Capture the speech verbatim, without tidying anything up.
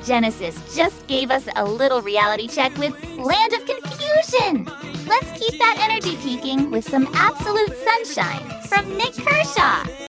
Genesis just gave us a little reality check with Land of Confusion. Let's keep that energy peaking with some absolute sunshine from Nick Kershaw.